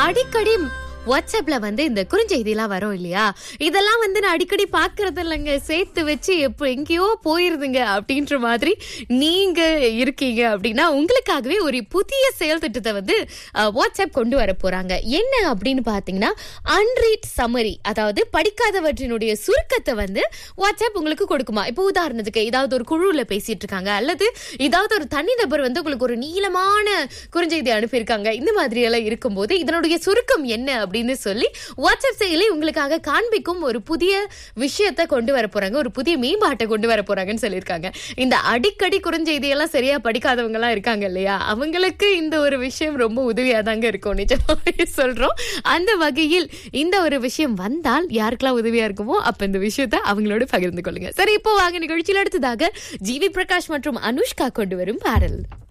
அடிக்கடி வாட்ஸ்அப்ல இந்த குறுஞ்செய்தி எல்லாம் வரும் இல்லையா, இதெல்லாம் நான் அடிக்கடி பாக்குறது இல்லைங்க, சேர்த்து வச்சு எங்கேயோ போயிருதுங்க அப்படின்ற மாதிரி நீங்க இருக்கீங்க அப்படின்னா உங்களுக்காகவே ஒரு புதிய செயல் திட்டத்தை வாட்ஸ்அப் கொண்டு வர போறாங்க. என்ன அப்படின்னு பாத்தீங்கன்னா அன்ரீட் சம்மரி, அதாவது படிக்காதவற்றினுடைய சுருக்கத்தை வாட்ஸ்அப் உங்களுக்கு கொடுக்குமா. இப்போ உதாரணத்துக்கு ஏதாவது ஒரு குழுல பேசிட்டு இருக்காங்க, அல்லது ஏதாவது ஒரு தனிநபர் உங்களுக்கு ஒரு நீளமான குறுஞ்செய்தி அனுப்பியிருக்காங்க, இந்த மாதிரி எல்லாம் இருக்கும்போது இதனுடைய சுருக்கம் என்ன அப்படின்னு சொல்லி வாட்ஸ்அப் செயலி உங்களுக்காக காண்பிக்கும் ஒரு புதிய விஷயத்தை கொண்டு வர போறாங்க, ஒரு புதிய மேம்பாட்டை கொண்டு வர போறாங்கன்னு சொல்லியிருக்காங்க. இந்த அடிக்கடி குறுஞ்செய்தி எல்லாம் சரியா படிக்காதவங்க எல்லாம் இருக்காங்க இல்லையா, அவங்களுக்கு இந்த ஒரு விஷயம் ரொம்ப உதவியா தாங்க இருக்கும், நிஜமாவே சொல்றோம். அந்த வகையில் இந்த ஒரு விஷயம் வந்தால் யாருக்கெல்லாம் உதவியா இருக்குமோ அப்ப இந்த விஷயத்தை அவங்களோட பகிர்ந்து கொள்ளுங்க. சரி, இப்போ வாங்க நிகழ்ச்சியில் அடுத்ததாக ஜிவி பிரகாஷ் மற்றும் அனுஷ்கா கொண்டு வரும் பாடல்.